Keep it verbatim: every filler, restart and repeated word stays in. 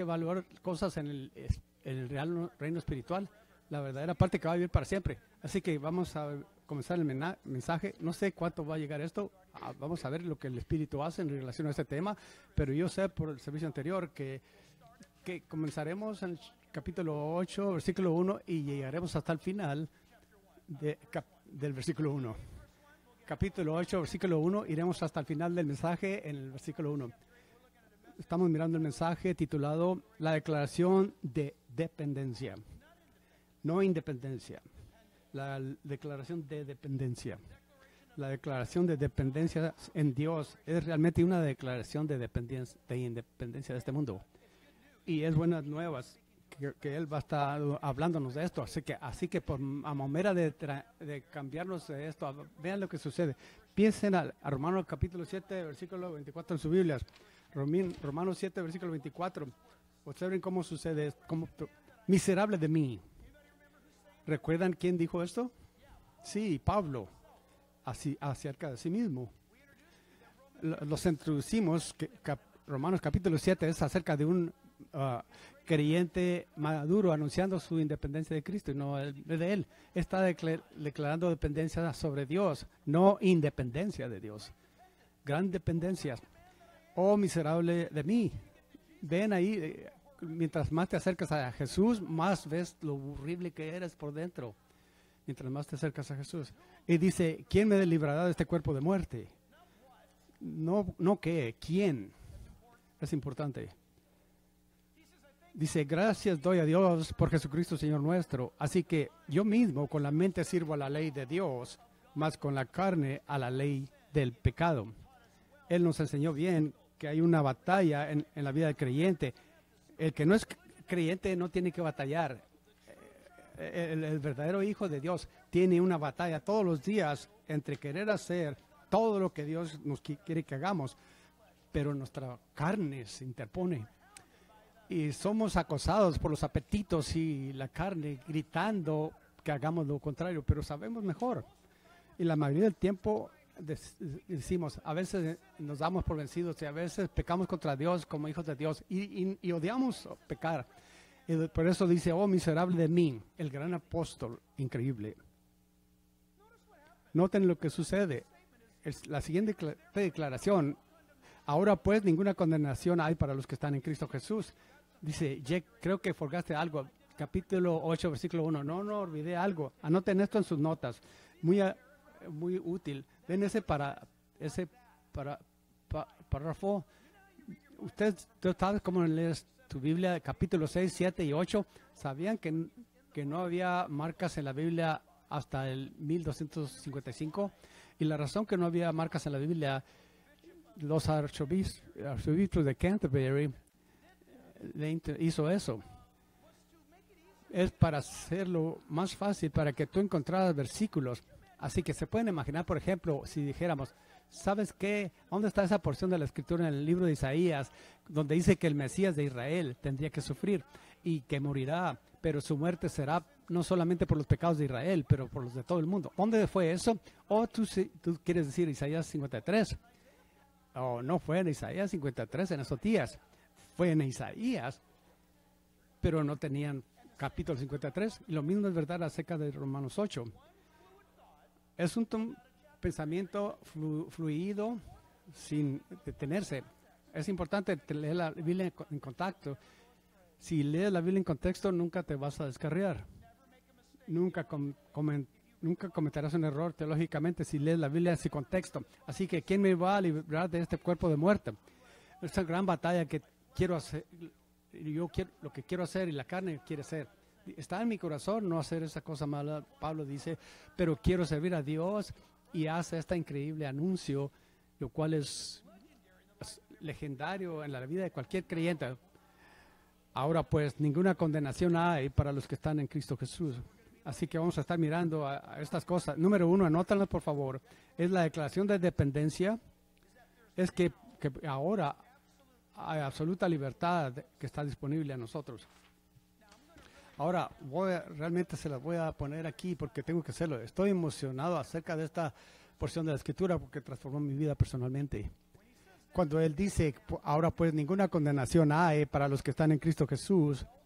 evaluar cosas en el, en el real reino espiritual, la verdadera parte que va a vivir para siempre. Así que vamos a comenzar el mena- mensaje. No sé cuánto va a llegar esto. Ah, vamos a ver lo que el Espíritu hace en relación a este tema. Pero yo sé por el servicio anterior que, que comenzaremos en el capítulo ocho, versículo uno, y llegaremos hasta el final de, cap, del versículo uno. Capítulo ocho, versículo uno, iremos hasta el final del mensaje en el versículo uno. Estamos mirando el mensaje titulado La declaración de dependencia. No independencia. La declaración de dependencia. La declaración de dependencia en Dios es realmente una declaración de dependencia, de independencia de este mundo. Y es buenas nuevas que, que Él va a estar hablándonos de esto. Así que, así que por, a manera de, de cambiarnos de esto, vean lo que sucede. Piensen a, a Romanos capítulo siete, versículo veinticuatro en sus Biblias. Romín, Romanos siete, versículo veinticuatro. Observen cómo sucede. Cómo, miserable de mí. ¿Recuerdan quién dijo esto? Sí, Pablo, así, acerca de sí mismo. Los introducimos, que, cap, Romanos capítulo siete es acerca de un uh, creyente maduro anunciando su independencia de Cristo y no de Él. Está declar, declarando dependencia sobre Dios, no independencia de Dios. Gran dependencia. Oh, miserable de mí. Ven ahí. Eh, Mientras más te acercas a Jesús, más ves lo horrible que eres por dentro. Mientras más te acercas a Jesús. Y dice, ¿quién me librará de este cuerpo de muerte? No, no qué, ¿quién? Es importante. Dice, gracias doy a Dios por Jesucristo Señor nuestro. Así que yo mismo con la mente sirvo a la ley de Dios, más con la carne a la ley del pecado. Él nos enseñó bien que hay una batalla en, en la vida del creyente. El que no es creyente no tiene que batallar. El, el verdadero hijo de Dios tiene una batalla todos los días entre querer hacer todo lo que Dios nos quiere que hagamos, pero nuestra carne se interpone. Y somos acosados por los apetitos y la carne gritando que hagamos lo contrario, pero sabemos mejor. Y la mayoría del tiempo decimos, a veces nos damos por vencidos y a veces pecamos contra Dios como hijos de Dios y, y, y odiamos pecar. Y por eso dice, oh miserable de mí, el gran apóstol, increíble. Noten lo que sucede. Es la siguiente declaración, ahora pues ninguna condenación hay para los que están en Cristo Jesús. Dice, Jack, creo que forgaste algo. Capítulo ocho, versículo uno. No, no, olvidé algo. Anoten esto en sus notas. Muy, muy útil. Ven ese para ese para, pa, párrafo. Usted, tú sabes cómo lees tu Biblia, capítulo seis, siete y ocho. ¿Sabían que, que no había marcas en la Biblia hasta el mil doscientos cincuenta y cinco? Y la razón que no había marcas en la Biblia, los arzobispos de Canterbury le hizo eso. Es para hacerlo más fácil, para que tú encontraras versículos. Así que se pueden imaginar, por ejemplo, si dijéramos, ¿sabes qué? ¿Dónde está esa porción de la Escritura en el libro de Isaías, donde dice que el Mesías de Israel tendría que sufrir y que morirá, pero su muerte será no solamente por los pecados de Israel, pero por los de todo el mundo? ¿Dónde fue eso? ¿O tú, tú quieres decir Isaías cincuenta y tres? O no fue en Isaías cincuenta y tres en esos días. Fue en Isaías, pero no tenían capítulo cincuenta y tres. Y lo mismo es verdad acerca de Romanos ocho. Es un pensamiento flu, fluido sin detenerse. Es importante leer la Biblia en contacto. Si lees la Biblia en contexto, nunca te vas a descarriar. Nunca, com, com, nunca cometerás un error teológicamente si lees la Biblia en ese contexto. Así que, ¿quién me va a librar de este cuerpo de muerte? Esta gran batalla que quiero hacer, yo quiero, lo que quiero hacer y la carne quiere hacer. Está en mi corazón no hacer esa cosa mala, Pablo dice, pero quiero servir a Dios y hace este increíble anuncio, lo cual es, es legendario en la vida de cualquier creyente. Ahora pues ninguna condenación hay para los que están en Cristo Jesús. Así que vamos a estar mirando a, a estas cosas. Número uno, anótalas por favor, es la declaración de dependencia. Es que, que ahora hay absoluta libertad que está disponible a nosotros. Ahora, voy a, realmente se las voy a poner aquí porque tengo que hacerlo. Estoy emocionado acerca de esta porción de la Escritura porque transformó mi vida personalmente. cuando él dice, ahora pues ninguna condenación hay para los que están en Cristo Jesús,